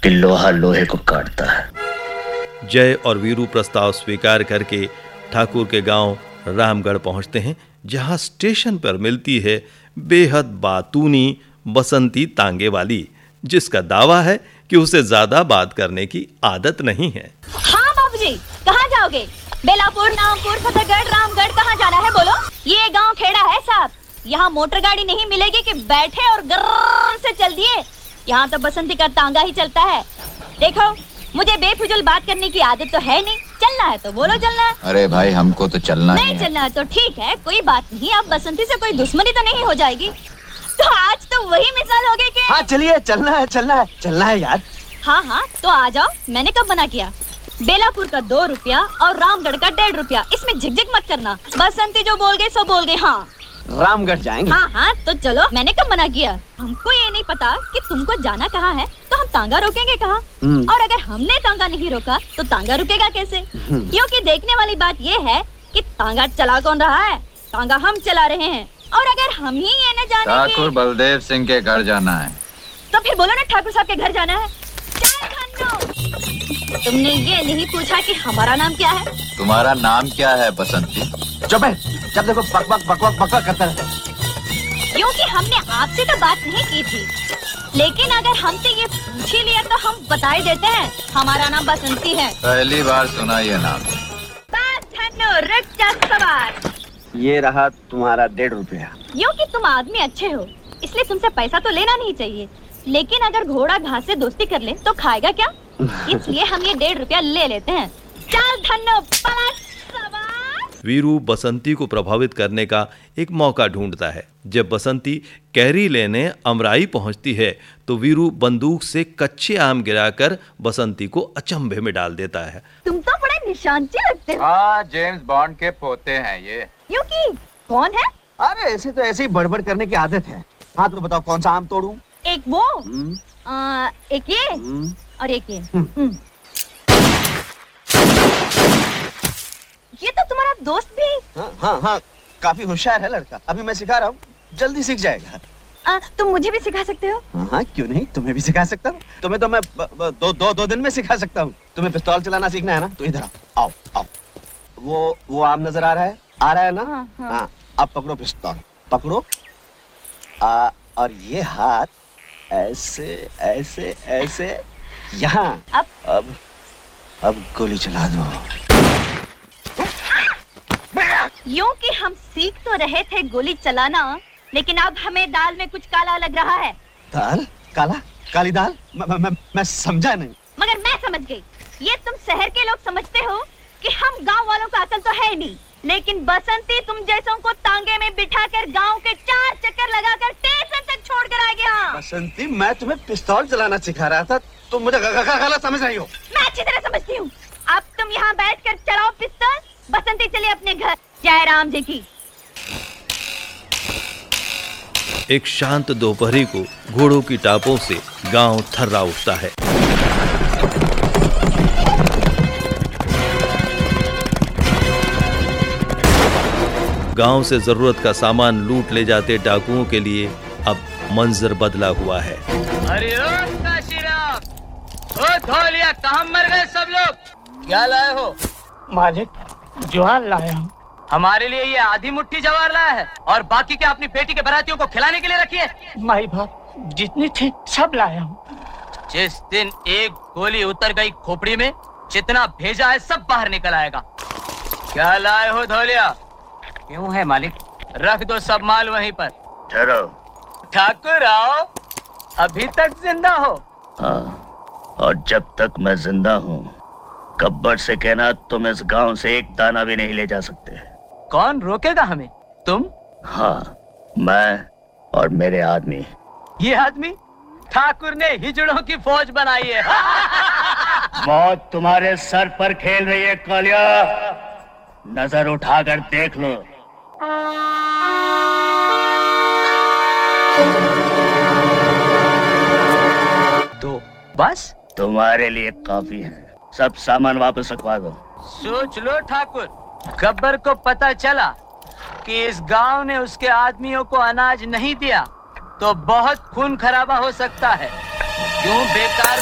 कि लोहा लोहे को काटता है। जय और वीरू प्रस्ताव स्वीकार करके ठाकुर के गांव रामगढ़ पहुंचते हैं, जहां स्टेशन पर मिलती है बेहद बातूनी बसंती तांगे वाली, जिसका दावा है कि उसे ज्यादा बात करने की आदत नहीं है। हाँ बाबूजी, कहाँ जाओगे? बेलापुर, नामपुर, फतेहगढ़, रामगढ़, कहाँ जाना है बोलो? ये गांव खेड़ा है साहब, यहाँ मोटर गाड़ी नहीं मिलेगी कि बैठे और गर्र से चल दिए। यहाँ तो बसंती का तांगा ही चलता है। देखो, मुझे बेफिजूल बात करने की आदत तो है नहीं। चलना है तो बोलो चलना है। अरे भाई, हमको तो चलना नहीं चलना है तो ठीक है, कोई बात नहीं। अब बसंती से कोई दुश्मनी तो नहीं हो जाएगी। तो आज तो वही मिसाल हो गई कि हाँ चलिए, चलना है यार। हाँ तो आ जाओ। मैंने कब मना किया? बेलापुर का 2 रुपया और रामगढ़ का 1.5 रुपया, इसमें झिकझिक मत करना। बसंती जो बोल गई सो बोल गई। हाँ रामगढ़ जाएंगे। हाँ तो चलो, मैंने कब मना किया? हमको ये नहीं पता कि तुमको जाना कहाँ है, तो हम तांगा रोकेंगे कहाँ? और अगर हमने तांगा नहीं रोका तो तांगा रुकेगा कैसे? क्योंकि देखने वाली बात ये है कि तांगा चला कौन रहा है? तांगा हम चला रहे हैं। और अगर हम ही ये न जाने ठाकुर बलदेव सिंह के घर जाना है, तो फिर बोलो ना ठाकुर साहब के घर जाना है। तुमने ये नहीं पूछा कि हमारा नाम क्या है? तुम्हारा नाम क्या है बसंती? चुप है, जब देखो बकवास करता रहता है। क्योंकि हमने आपसे तो बात नहीं की थी, लेकिन अगर हमसे ये पूछ ही लिया तो हम बता ही देते हैं, हमारा नाम बसंती है। पहली बार सुना ये नाम। ये रहा तुम्हारा 1.5 रुपया। क्योंकि तुम आदमी अच्छे हो, इसलिए तुमसे पैसा तो लेना नहीं चाहिए, लेकिन अगर घोड़ा घास से दोस्ती कर ले तो खाएगा क्या? इसलिए हम ये 1.5 रुपया ले लेते हैं। चल धन्नो, वीरू बसंती को प्रभावित करने का एक मौका ढूंढता है। जब बसंती कैरी लेने अमराई पहुंचती है तो वीरू बंदूक से कच्चे आम गिराकर बसंती को अचंभे में डाल देता है। तुम तो बड़े निशानचे लगते हो। हाँ, जेम्स बॉन्ड के पोते हैं ये। क्योंकि कौन है? अरे ऐसे ही बड़बड़ करने की आदत है। हाँ तो बताओ कौन सा आम तोड़ूं? एक वो, एक ये और एक ये। ये तो तुम्हारा दोस्त भी। हाँ, काफी होशियार है लड़का। अभी मैं सिखा रहा हूँ, जल्दी सीख जाएगा। तुम मुझे भी सिखा सकते हो? हाँ, क्यों नहीं, तुम्हें भी सिखा सकता हूँ। तुम्हें तो मैं दो दिन में सिखा सकता हूँ। तुम्हें पिस्तौल चलाना सीखना है ना, तो इधर आओ। वो आम नजर आ रहा है ना? हाँ, अब पकड़ो पिस्तौल, पकड़ो। और ये हाथ ऐसे यहाँ। अब गोली चला दो। यूं कि हम सीख तो रहे थे गोली चलाना, लेकिन अब हमें दाल में कुछ काला लग रहा है। दाल? काली दाल? मैं समझा नहीं। मगर मैं समझ गई। ये तुम शहर के लोग समझते हो कि हम गांव वालों का अकल तो है नहीं, लेकिन बसंती तुम जैसों को तांगे में बिठाकर गांव के 4 चक्कर लगाकर स्टेशन तक छोड़ कर आ गया। बसंती, मैं तुम्हें पिस्तौल चलाना सिखा रहा था, तुम मुझे गलत समझ रही हो। मैं अच्छी तरह समझती हूँ। अब तुम यहाँ बैठकर चलाओ पिस्तौल। बसंती चलिए अपने घर। जय राम जी की। एक शांत दोपहरी को घोड़ों की टापों से गांव थर्रा उठता है। गांव से जरूरत का सामान लूट ले जाते डाकुओं के लिए अब मंजर बदला हुआ है। अरे ओ काशीराम, ओ धौलिया, कहाँ मर गए सब लोग? क्या लाए हो? मालिक, ज्वार लाया हूँ। हमारे लिए ये आधी मुट्ठी जवार लाया है और बाकी क्या अपनी बेटी के बरातियों को खिलाने के लिए रखी है? माई बाप जितनी थी सब लाया हूँ। जिस दिन एक गोली उतर गई खोपड़ी में, जितना भेजा है सब बाहर निकल आएगा। क्या लाए हो धौलिया? क्यों है मालिक? रख दो सब माल वहीं पर। ठहरो। ठाकुर आओ, अभी तक जिंदा हो? हाँ, और जब तक मैं जिंदा हूँ, गब्बर से कहना तुम इस गांव से एक दाना भी नहीं ले जा सकते। कौन रोकेगा हमें? तुम? हाँ, मैं और मेरे आदमी। ये आदमी? ठाकुर ने हिजड़ों की फौज बनाई है। मौत तुम्हारे सर पर खेल रही है कालिया, नजर उठाकर देख लो। तो बस तुम्हारे लिए काफी है। सब सामान वापस रखवा दो। सोच लो ठाकुर, गब्बर को पता चला कि इस गांव ने उसके आदमियों को अनाज नहीं दिया तो बहुत खून खराबा हो सकता है। क्यों बेकार